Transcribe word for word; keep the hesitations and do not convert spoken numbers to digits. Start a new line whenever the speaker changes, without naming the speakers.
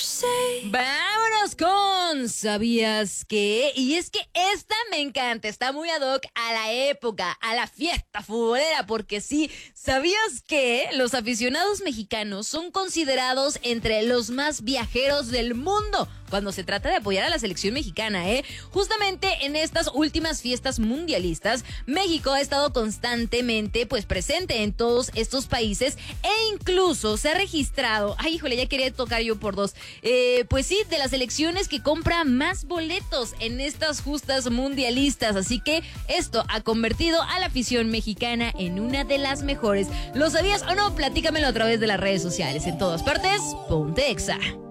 Vámonos con ¿sabías qué? Y es que esta me encanta, está muy ad hoc a la época, a la fiesta futbolera, porque sí, ¿sabías que los aficionados mexicanos son considerados entre los más viajeros del mundo cuando se trata de apoyar a la selección mexicana, eh? Justamente en estas últimas fiestas mundialistas, México ha estado constantemente pues presente en todos estos países e incluso se ha registrado, ay híjole, ya quería tocar yo por dos, eh, pues sí, de las selecciones que compra más boletos en estas justas mundialistas, así que esto ha convertido a la afición mexicana en una de las mejores. ¿Lo sabías o no? Platícamelo a través de las redes sociales. En todas partes, Ponte Exa.